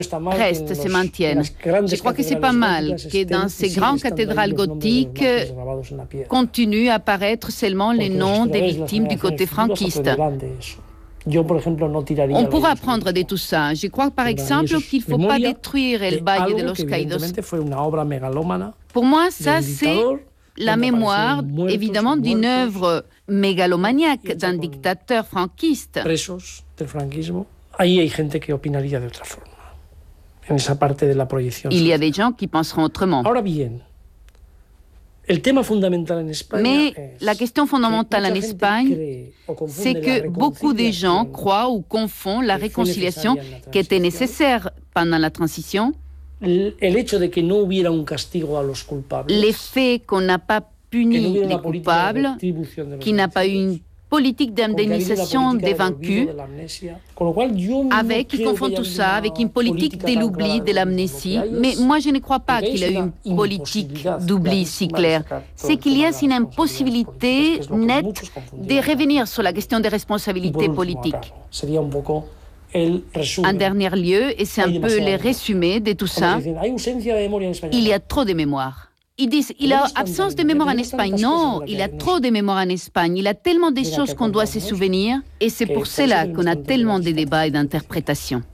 restent, se maintiennent. Je crois que c'est pas mal que dans ces grandes cathédrales gothiques continuent à apparaître seulement les noms des victimes du côté franquiste. On pourra apprendre de tout ça. Je crois par exemple qu'il ne faut pas détruire el Valle de los Caídos. Pour moi, ça c'est la mémoire, évidemment, d'une œuvre mégalomaniaque d'un dictateur franquiste. Il y a des gens qui penseront autrement. Mais la question fondamentale en Espagne, c'est que beaucoup de gens croient ou confondent la réconciliation qui était nécessaire pendant la transition, l'effet qu'on n'a pas puni les coupables, qu'il n'a pas eu une politique d'indemnisation des vaincus, ils confondent tout ça avec une politique de l'oubli, de l'amnésie. Mais moi, je ne crois pas qu'il y ait une politique d'oubli si claire. C'est qu'il y a une impossibilité nette de revenir sur la question des responsabilités politiques. En dernier lieu, et c'est un peu le résumé de tout ça, il y a trop de mémoire. Ils disent il y a absence de mémoire en Espagne. Non, il y a trop de mémoire en Espagne. Il y a tellement de choses qu'on doit se souvenir. Et c'est pour cela qu'on a tellement de débats et d'interprétations.